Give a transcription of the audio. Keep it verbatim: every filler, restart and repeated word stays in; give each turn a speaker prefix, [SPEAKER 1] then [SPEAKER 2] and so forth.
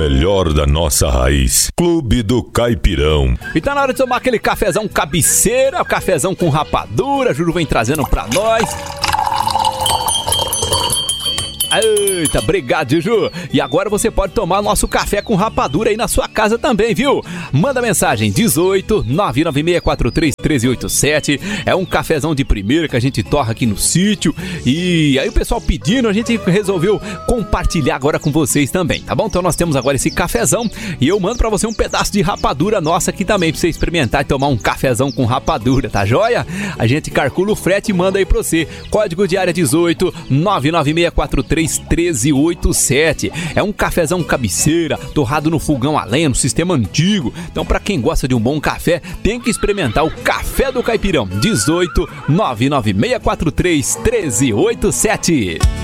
[SPEAKER 1] melhor da nossa raiz. Clube do Caipirão.
[SPEAKER 2] E tá na hora de tomar aquele cafezão cabeceira, o cafezão com rapadura. Júlio vem trazendo pra nós. Eita, obrigado, Ju. E agora você pode tomar nosso café com rapadura aí na sua casa também, viu? Manda mensagem dezoito, nove nove seis quatro três, um três oito sete. É um cafezão de primeira que a gente torra aqui no sítio. E aí o pessoal pedindo, a gente resolveu compartilhar agora com vocês também, tá bom? Então nós temos agora esse cafezão e eu mando pra você um pedaço de rapadura nossa aqui também, pra você experimentar e tomar um cafezão com rapadura, tá joia? A gente calcula o frete e manda aí pra você. Código de área dezoito, nove nove seis quatro três, um três oito sete. É um cafezão cabeceira, torrado no fogão a lenha, no sistema antigo. Então, pra quem gosta de um bom café, tem que experimentar o Café do Caipirão. dezoito, nove nove seis quatro três, um três oito sete.